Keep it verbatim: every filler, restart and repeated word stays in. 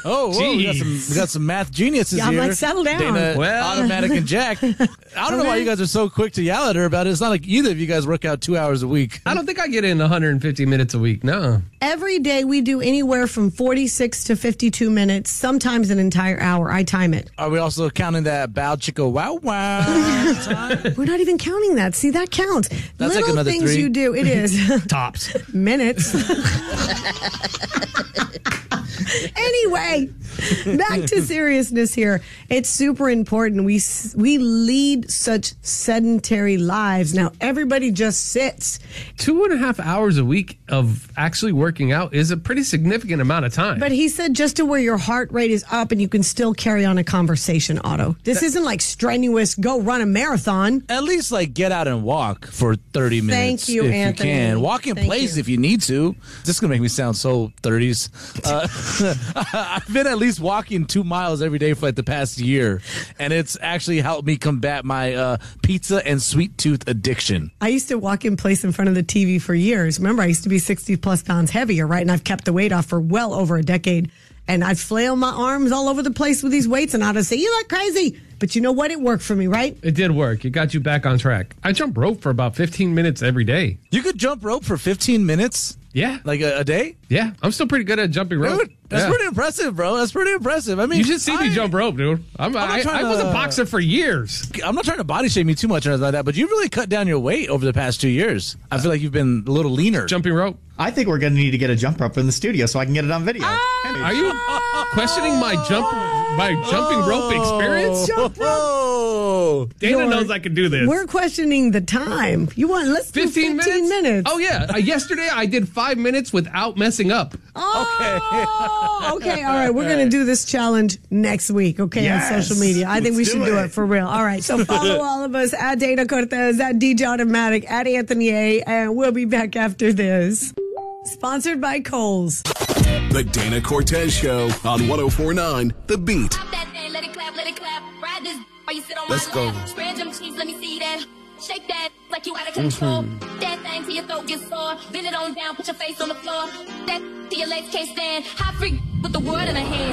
Oh, whoa, we got some we got some math geniuses yeah, I'm here. like, settle down. Dana, Well. Automatic and Jack. I don't know why you guys are so quick to yell at her about it. It's not like either of you guys work out two hours a week. I don't think I get in one hundred fifty minutes a week. No. Every day we do anywhere from forty-six to fifty-two minutes, sometimes an entire hour. I time it. Are we also counting that bow chicka wow wow time? We're not even counting that. See, that counts. That's like Little another things three. you do. It is. Tops. Minutes. Anyway, back to seriousness here. It's super important. We we lead such sedentary lives. Now, everybody just sits. Two and a half hours a week of actually working out is a pretty significant amount of time. But he said just to where your heart rate is up and you can still carry on a conversation, Otto. This that, isn't like strenuous, go run a marathon. At least like get out and walk for thirty minutes. Thank you, if Anthony. you can. Walk in Thank place you. if you need to. This is going to make me sound so thirties. Uh, I've been at least walking two miles every day for like the past year, and it's actually helped me combat my uh, pizza and sweet tooth addiction. I used to walk in place in front of the T V for years. Remember, I used to be sixty plus pounds heavier, right? And I've kept the weight off for well over a decade. And I'd flail my arms all over the place with these weights, and I'd say, you look crazy. But you know what? It worked for me, right? It did work. It got you back on track. I jump rope for about fifteen minutes every day. You could jump rope for fifteen minutes? Yeah. Like a, a day? Yeah. I'm still pretty good at jumping rope. Dude, that's yeah. pretty impressive, bro. That's pretty impressive. I mean, You should see I, me jump rope, dude. I'm, I'm I, I was a to- boxer for years. I'm not trying to body shame you too much or anything like that, but you've really cut down your weight over the past two years. I feel like you've been a little leaner. Jumping rope. I think we're going to need to get a jump rope in the studio so I can get it on video. Are you questioning my jump, my jumping rope experience? Jump rope. Oh, Dana You're- knows I can do this. We're questioning the time. You want, let's do fifteen, fifteen minutes? minutes. Oh, yeah. Uh, yesterday, I did five minutes without messing up. Oh, okay. All right. We're going to do this challenge next week, okay, Yes. on social media. I think we Let's should do do it. it for real. All right. So follow all of us at Dana Cortez, at D J Automatic, at Anthony A. And we'll be back after this. Sponsored by Kohl's. The Dana Cortez Show on one oh four point nine The Beat. That thing, let it clap, let it clap. Ride this while you sit on Let's my go. lap. Spread your cheeks, let me see that. Shake that like you out of control. That thing till your throat gets sore. Bend it on down, put your face on the floor. That till your legs can't stand. Hot freak with the world in a hand.